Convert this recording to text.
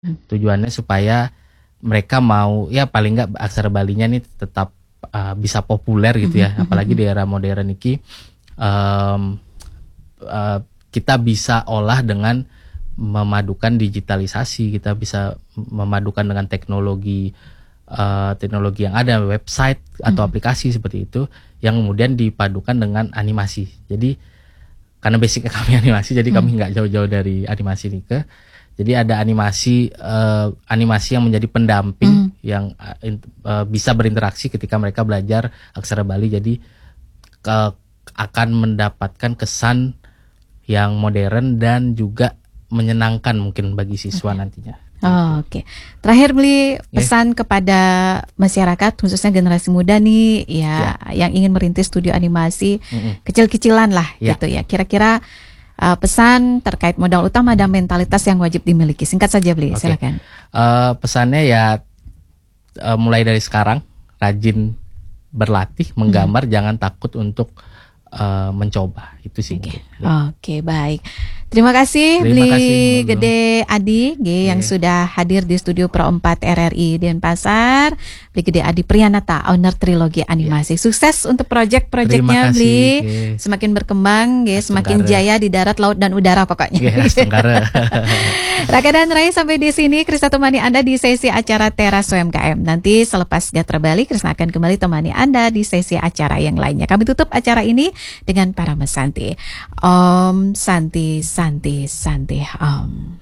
Tujuannya supaya mereka mau ya paling nggak aksara Balinya nih tetap bisa populer gitu ya. Apalagi di era modern ini kita bisa olah dengan memadukan digitalisasi, kita bisa memadukan dengan teknologi teknologi yang ada, website atau aplikasi seperti itu, yang kemudian dipadukan dengan animasi. Jadi karena basicnya kami animasi, jadi kami nggak jauh-jauh dari animasi Nike. Jadi ada animasi animasi yang menjadi pendamping yang bisa berinteraksi ketika mereka belajar aksara Bali. Jadi akan mendapatkan kesan yang modern dan juga menyenangkan mungkin bagi siswa nantinya. Oke. Terakhir Bli, pesan kepada masyarakat khususnya generasi muda nih ya, yang ingin merintis studio animasi kecil-kecilan lah gitu ya. Kira-kira pesan terkait modal utama dan mentalitas yang wajib dimiliki. Singkat saja Bli, silakan. Pesannya ya mulai dari sekarang rajin berlatih, menggambar, jangan takut untuk mencoba. Itu sih. Oke, baik. Terima kasih Bli Gede Adi yang sudah hadir di studio Pro 4 RRI Denpasar. Bli Gede Adi Priyanata, owner Trilogi Animasi. Sukses untuk proyek-proyeknya Bli. Semakin berkembang, semakin jaya di darat, laut dan udara pokoknya. Raka dan Rai, sampai di sini Krisna temani Anda di sesi acara Teras UMKM. Nanti selepas Gatra Bali, Krisna akan kembali temani Anda di sesi acara yang lainnya. Kami tutup acara ini dengan para mesanti. Om Santi Santi Santi Om.